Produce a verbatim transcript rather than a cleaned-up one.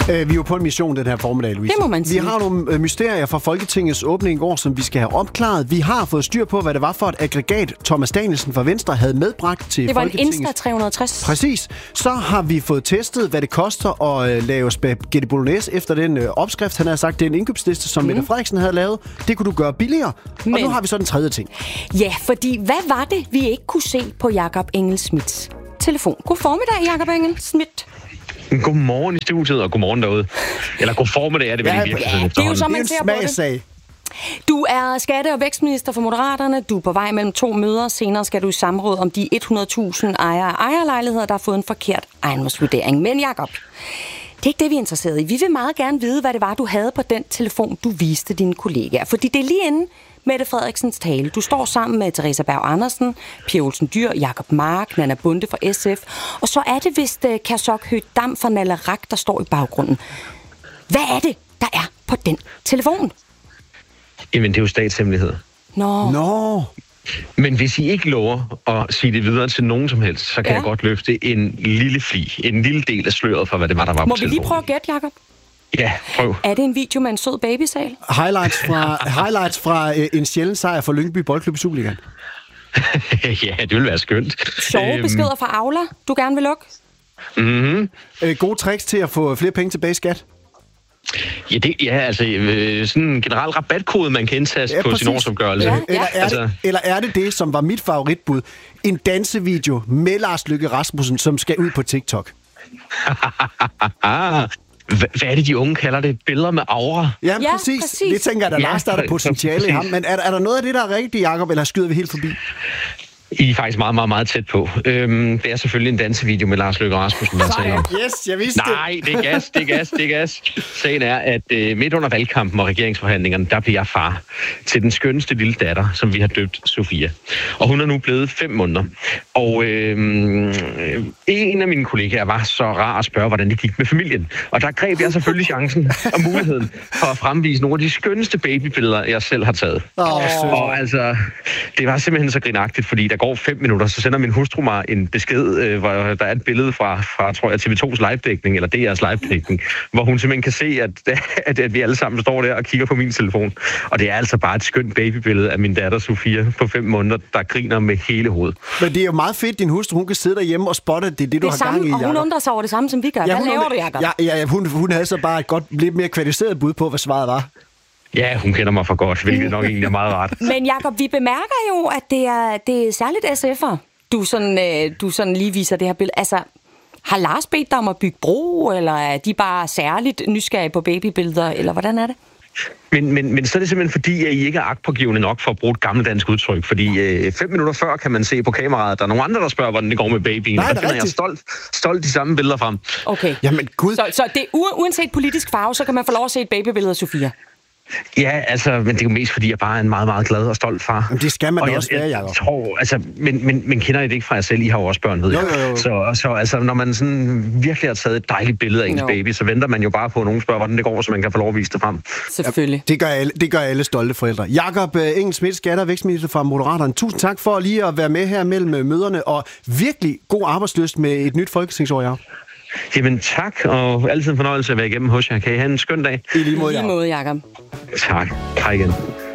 Øh, vi er jo på en mission den her formiddag, Louise. Det må man sige. Vi har nogle øh, mysterier fra Folketingets åbning i går, som vi skal have opklaret. Vi har fået styr på, hvad det var for et aggregat, Thomas Danielsen fra Venstre havde medbragt til Det var en Folketingets... Insta tre hundrede og tres. Præcis. Så har vi fået testet, hvad det koster at øh, lave spaghetti bolognese efter den øh, opskrift. Han havde sagt, det er en indkøbsliste, som mm. Mette Frederiksen havde lavet. Det kunne du gøre billigere. Men... Og nu har vi så den tredje ting. Ja, fordi hvad var det, vi ikke kunne se på Jakob Engel-Schmidts telefon? God formiddag, Jakob Engel-Schmidt. Godmorgen i studiet, og godmorgen derude. Eller god formiddag er det vel Ja, i virkeligheden. ja, det er jo så, man det ser er en på det. smagssag. Du er skatte- og vækstminister for Moderaterne. Du er på vej mellem to møder. Senere skal du i samråd om de hundrede tusind ejere af ejerlejligheder, der har fået en forkert ejendomsvurdering. Men Jakob, det er ikke det, vi er interesseret i. Vi vil meget gerne vide, hvad det var, du havde på den telefon, du viste dine kollegaer. Fordi det er lige inden Mette Frederiksens tale. Du står sammen med Theresa Berg Andersen, Pia Olsen Dyhr, Jakob Mark, Nanna Bonde fra S F. Og så er det vist uh, Kazok Høgh-Dam fra Naleraq, der står i baggrunden. Hvad er det, der er på den telefon? Jamen, det er jo statshemmelighed. Nå. Nå. Men hvis I ikke lover at sige det videre til nogen som helst, så kan Ja. jeg godt løfte en lille fli, en lille del af sløret for, hvad det var, der var Må på vi lige telefonen. prøve at gætte, Jakob? Ja, prøv. Er det en video med en sød babysal? Highlights fra, highlights fra øh, en sjælden sejr for Lyngby Boldklub i Superligaen. Ja, det ville være skønt. Sjove Øhm, beskeder fra Aula, du gerne vil lukke? Mhm. Øh, gode tricks til at få flere penge tilbage i skat. Ja, det, ja, altså øh, sådan en generel rabatkode, man kan indtaste Ja, på præcis. sin årsopgørelse. Ja. Eller er, Altså- det, eller er det det, som var mit favoritbud? En dansevideo med Lars Løkke Rasmussen, som skal ud på TikTok. Hvad, hvad er det, de unge kalder det? Billeder med aura? Jamen, Ja, præcis. præcis. Det tænker jeg, der Ja, Lars, der er der præ- potentiale i ham. præcis. Men er, er der noget af det, der er rigtigt, Jacob, eller skyder vi helt forbi? I er faktisk meget, meget, meget tæt på. Øhm, det er selvfølgelig en dansevideo med Lars Løkke Rasmussen, man taler om. Yes, jeg vidste Nej, det er gas, det er gas, det er gas. Sagen er, at øh, midt under valgkampen og regeringsforhandlingerne, der bliver jeg far til den skønneste lille datter, som vi har døbt Sofia. Og hun er nu blevet fem måneder. Og øh, en af mine kollegaer var så rar at spørge, hvordan det gik med familien. Og der greb jeg selvfølgelig chancen og muligheden for at fremvise nogle af de skønneste babybilleder, jeg selv har taget. Åh, Og altså, det var simpelthen så grinagtigt, fordi der går fem minutter, så sender min hustru mig en besked, øh, hvor der er et billede fra, fra tror jeg, T V to's live-dækning, eller D R's live-dækning, hvor hun simpelthen kan se, at, at, at vi alle sammen står der og kigger på min telefon. Og det er altså bare et skønt babybillede af min datter Sofia på fem måneder, der griner med hele hovedet. Men det er jo meget fedt, din hustru, hun kan sidde derhjemme og spotte, at det er det, du Det har samme, gang i, og hun Jacob. undrer sig over det samme, som vi gør. Hvad hun laver undrer- du, Jacob? Ja, ja, hun, hun havde så bare et godt, lidt mere kvalificeret bud på, hvad svaret var. Ja, hun kender mig for godt, hvilket nok egentlig er meget rart. Men Jacob, vi bemærker jo, at det er, det er særligt S F'er, du sådan, øh, du sådan lige viser det her billede. Altså, har Lars bedt dig om at bygge bro, eller er de bare særligt nysgerrige på babybilleder, eller hvordan er det? Men, men, men så er det simpelthen fordi, at I ikke er agtpågivende nok for at bruge et gammeldansk udtryk. Fordi øh, fem minutter før kan man se på kameraet, at der er nogle andre, der spørger, hvordan det går med babyen. Nej, og det er der finder jeg rigtigt. stolt, stolt de samme billeder frem. Okay. Jamen, gud. Så, så det er u- uanset politisk farve, så kan man få lov at se et babybillede af Sofia. Ja, altså, men det er jo mest fordi, jeg bare er en meget, meget glad og stolt far. Jamen, det skal man Og da jeg, også være, jeg Jacob. tror, altså, men, men, men kender I det ikke fra jer selv? I har jo også børn, ved Jo, jeg. jo, jo. Så, så altså, når man sådan virkelig har taget et dejligt billede af ens Jo. baby, så venter man jo bare på, at nogen spørger, hvordan det går, så man kan få lov at vise det frem. Selvfølgelig. Det gør alle, det gør alle stolte forældre. Jakob Engel-Schmidt, skatte- og vækstminister fra Moderaterne. Tusind tak for lige at være med her mellem møderne, og virkelig god arbejdslyst med et nyt folketingsår, Jacob. Jamen tak, og altid en fornøjelse at være igennem hos jer. Kan I have en skøn dag? I lige måde, I lige Jacob. måde, Jacob. Tak. Hej igen.